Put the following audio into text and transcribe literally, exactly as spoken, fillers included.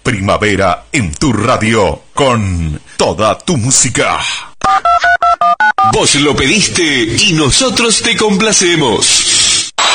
Primavera en tu radio, con toda tu música. Vos lo pediste y nosotros te complacemos.